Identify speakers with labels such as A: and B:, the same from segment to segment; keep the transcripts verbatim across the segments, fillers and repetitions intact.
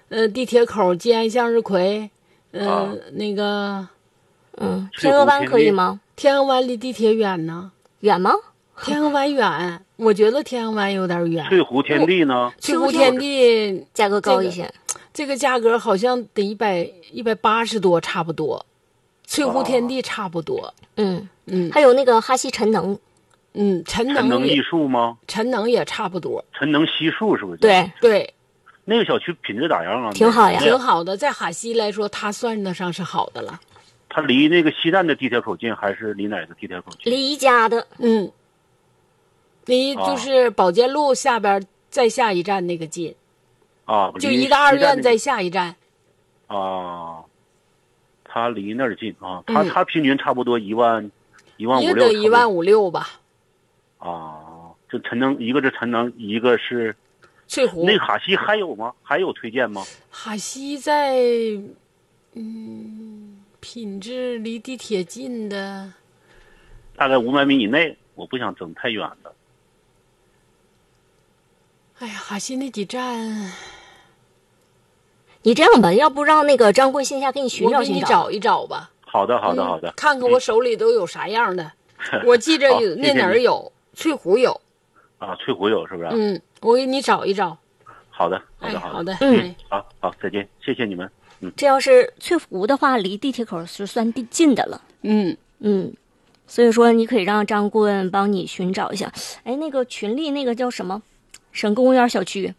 A: 呃，地铁口吉安向日葵，呃，
B: 啊
A: 那个
C: 嗯，天鹅湾可以吗？
A: 天鹅湾离地铁远呢。
C: 远吗？
A: 天鹅湾远，我觉得天鹅湾有点远。
B: 翠湖天地呢？
A: 翠湖天地
C: 价格高一些，
A: 这个价格好像得一百一百八十多，差不多。翠湖天地差不多。
C: 嗯
A: 嗯，
C: 还有那个哈西陈能，
A: 嗯，陈
B: 陈
A: 能也
B: 能艺术吗？
A: 陈能也差不多。
B: 陈能西数是不是？
C: 对，
A: 对，
B: 那个小区品质咋样啊？
C: 挺好呀
A: 挺好的，在哈西来说，它算得上是好的了。
B: 它离那个西站的地铁口近，还是离哪个地铁口近？
C: 离宜家的，
A: 嗯，离就是保健路下边再下一站那个近，
B: 啊，
A: 就一个二院
B: 在
A: 再下一站。
B: 啊，它离那儿近啊，它
A: 嗯
B: 它平均差不多一万一万五
A: 也
B: 六，
A: 得一万五六吧。
B: 啊，这陈能一个是陈能，一个是
A: 翠湖。
B: 那个哈西还有吗？还有推荐吗？
A: 哈西在，嗯，品质离地铁近的，
B: 大概五百米以内，我不想整太远的。
A: 哎呀，哈西那几站，
C: 你这样吧，要不让那个张棍线下给你寻
A: 我
C: 找寻
A: 给你找一找吧。
B: 好的，好的，
A: 嗯
B: 好的。
A: 看看我手里都有啥样的。我记着有那哪儿有，翠湖有。
B: 啊，翠湖有是不是？
A: 嗯，我给你找一找。
B: 好的，好
A: 哎，
B: 的，
A: 好的。
C: 嗯
A: 哎，
B: 好好，再见，谢谢你们。嗯，
C: 这要是翠湖的话，离地铁口是算地近的了。
A: 嗯
C: 嗯，所以说你可以让张顾问帮你寻找一下。哎，那个群里那个叫什么？省公园小区，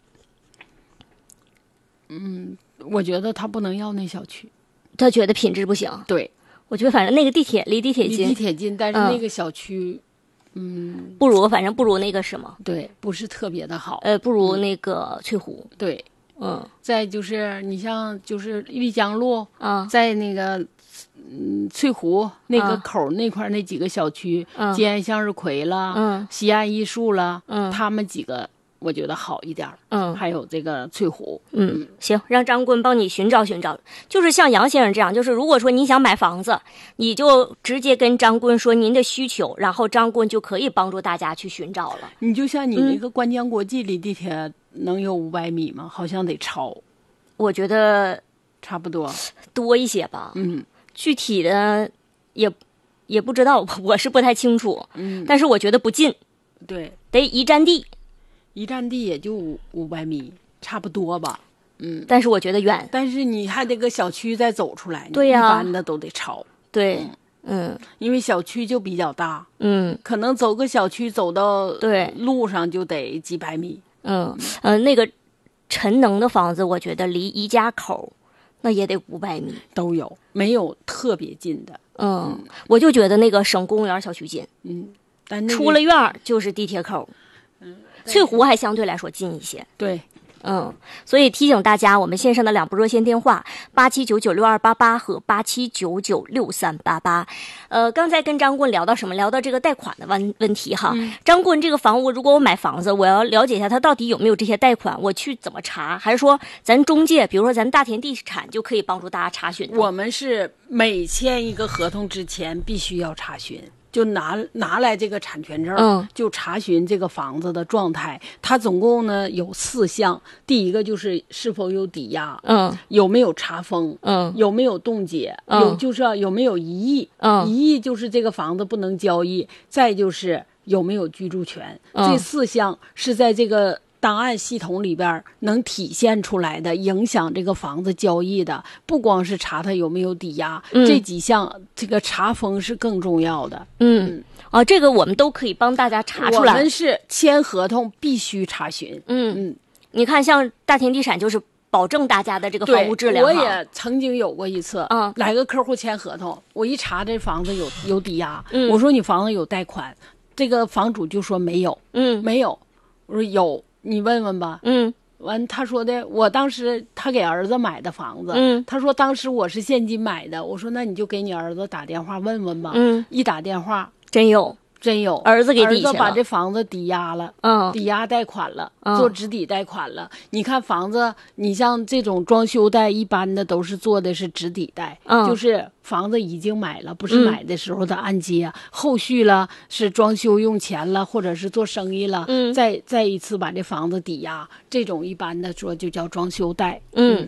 A: 嗯，我觉得他不能要那小区。
C: 他觉得品质不行。
A: 对，
C: 我觉得反正那个地铁离地铁
A: 离
C: 近，
A: 地铁近，但是
C: 嗯
A: 那个小区，嗯，
C: 不如反正不如那个什么，
A: 对，不是特别的好。
C: 呃，不如那个翠湖。
A: 对，
C: 嗯
A: 再就是你像就是丽江路，
C: 啊
A: 在那个嗯翠湖那个
C: 啊
A: 口儿那块儿那几个小区，
C: 嗯
A: 吉安向日葵啦，
C: 嗯
A: 西安艺术啦，
C: 嗯
A: 他们几个我觉得好一点儿。
C: 嗯
A: 还有这个翠湖，
C: 嗯，行，让张棍帮你寻找寻找。就是像杨先生这样，就是如果说你想买房子，你就直接跟张棍说您的需求，然后张棍就可以帮助大家去寻找了。
A: 你就像你那个观江国际离地铁能有五百米吗？好像得超，
C: 我觉得
A: 差不多。
C: 多一些吧，
A: 嗯
C: 具体的也也不知道，我是不太清楚。
A: 嗯，
C: 但是我觉得不近，
A: 对，
C: 得一站地，
A: 一站地也就五五百米，差不多吧。嗯，
C: 但是我觉得远。
A: 但是你还得个小区再走出来，
C: 对呀
A: 一般的都得超，
C: 对，嗯
A: 因为小区就比较大，
C: 嗯
A: 可能走个小区走到
C: 对
A: 路上就得几百米。
C: 嗯呃，那个陈能的房子，我觉得离宜家口那也得五百米。
A: 都有，没有特别近的。
C: 嗯，我就觉得那个省公园小区近，
A: 嗯，但那个
C: 出了院儿就是地铁口。嗯，翠湖还相对来说近一些。
A: 对，
C: 嗯，所以提醒大家，我们线上的两部热线电话八七九九六二八八和八七九九六三八八。呃，刚才跟张棍聊到什么？聊到这个贷款的问问题哈。
A: 嗯
C: 张棍，这个房屋如果我买房子，我要了解一下它到底有没有这些贷款，我去怎么查？还是说咱中介，比如说咱大田地产就可以帮助大家查询呢？
A: 我们是每签一个合同之前必须要查询。就拿拿来这个产权证，
C: 嗯
A: 就查询这个房子的状态。它总共呢有四项，第一个就是是否有抵押，
C: 嗯
A: 有没有查封，
C: 嗯
A: 有没有冻结，
C: 嗯
A: 有就是要有没有异议，
C: 嗯
A: 异议就是这个房子不能交易，再就是有没有居住权，
C: 嗯
A: 这四项是在这个档案系统里边能体现出来的，影响这个房子交易的，不光是查它有没有抵押，
C: 嗯
A: 这几项这个查封是更重要的。
C: 嗯啊，这个我们都可以帮大家查出来
A: 我们。是签合同必须查询。
C: 嗯
A: 嗯，
C: 你看，像大田地产就是保证大家的这个房屋质量
A: 我
C: 哈。
A: 也曾经有过一次，
C: 嗯
A: 来个客户签合同，我一查这房子有有抵押，
C: 嗯
A: 我说你房子有贷款，这个房主就说没有，
C: 嗯
A: 没有，我说有，你问问吧。
C: 嗯
A: 完，他说的，我当时他给儿子买的房子，
C: 嗯
A: 他说当时我是现金买的，我说那你就给你儿子打电话问问吧。
C: 嗯，
A: 一打电话
C: 真有。
A: 真有，
C: 儿子给抵下了
A: 儿子把这房子抵押了。
C: 嗯
A: 抵押贷款了，
C: 嗯
A: 做直抵贷款了。你看房子，你像这种装修贷，一般的都是做的是直抵贷，
C: 嗯
A: 就是房子已经买了，不是买的时候的按揭，后续了是装修用钱了，或者是做生意了，
C: 嗯
A: 再再一次把这房子抵押，这种一般的说就叫装修贷。
C: 嗯，